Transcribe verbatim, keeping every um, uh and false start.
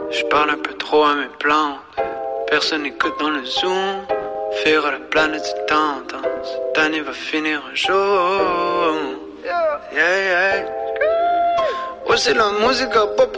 Je parle un peu trop à mes plantes. Personne n'écoute dans le zoom. Faire à la planète du temps. Cette année va finir un jour. Yeah, yeah. Ouais, c'est la musique à pop